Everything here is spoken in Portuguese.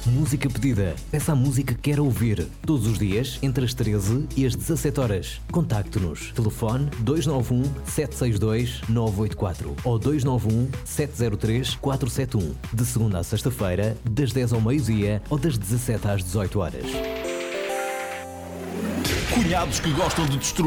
Música pedida. Peça a música que quer ouvir. Todos os dias, entre as 13 e as 17 horas. Contacte-nos. Telefone 291 762 984 ou 291 703 471. De segunda à sexta-feira, das 10 ao meio-dia ou das 17 às 18 horas. Cunhados que gostam de destruir